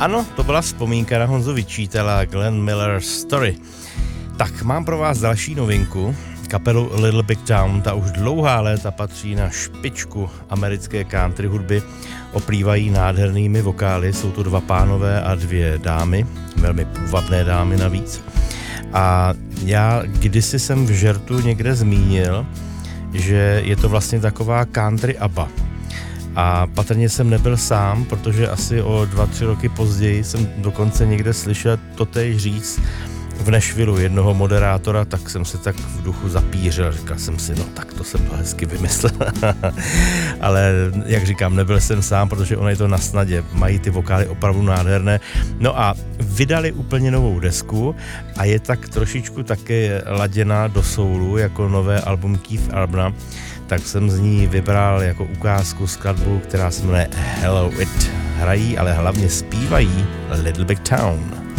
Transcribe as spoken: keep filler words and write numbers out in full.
Ano, to byla vzpomínka na Honzu Vyčítala, Glenn Miller Story. Tak mám pro vás další novinku. Kapelu Little Big Town, ta už dlouhá léta patří na špičku americké country hudby, oplývají nádhernými vokály, jsou to dva pánové a dvě dámy, velmi půvabné dámy navíc. A já kdysi jsem v žertu někde zmínil, že je to vlastně taková country ABBA. A patrně jsem nebyl sám, protože asi o dva, tři roky později jsem dokonce někde slyšel totéž říct v Nashvillu jednoho moderátora, tak jsem se tak v duchu zapířil, říkal jsem si, no tak to jsem to hezky vymyslel. Ale jak říkám, nebyl jsem sám, protože ono je to na snadě, mají ty vokály opravdu nádherné. No a vydali úplně novou desku a je tak trošičku také laděná do soulu, jako nové album Keith Urbana, tak jsem z ní vybral jako ukázku skladbu, která se jmenuje Hello It. Hrají, ale hlavně zpívají Little Big Town.